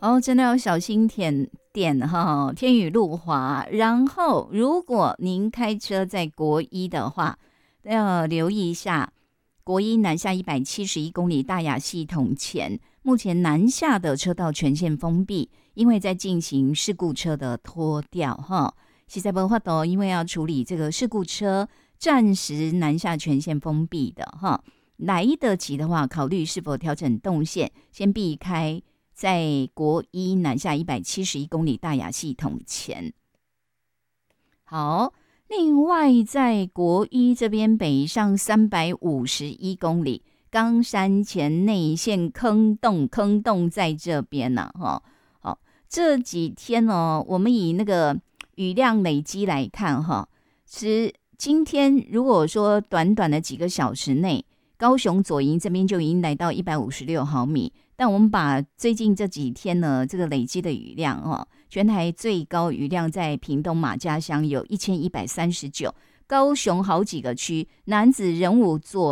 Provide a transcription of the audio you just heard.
哦，真的要小心点哈，天雨路滑。然后，如果您开车在国一的话，要留意一下，国一南下171公里大雅系统前，目前南下的车道全线封闭，因为在进行事故车的拖吊哈。实在没办法，因为要处理这个事故车，暂时南下全线封闭的哈。来得及的话，考虑是否调整动线，先避开在国一南下171公里大雅系统前。好，另外在国一这边北上351公里，冈山前内线坑洞在这边呢、哈。好，这几天哦，我们以那个雨量累积来看哈，其实今天如果说短短的几个小时内，高雄左营这边就已经来到156毫米，但我们把最近这几天呢这个累积的雨量哦，全台最高雨量在屏东马家乡有1139，高雄好几个区，楠梓、仁武左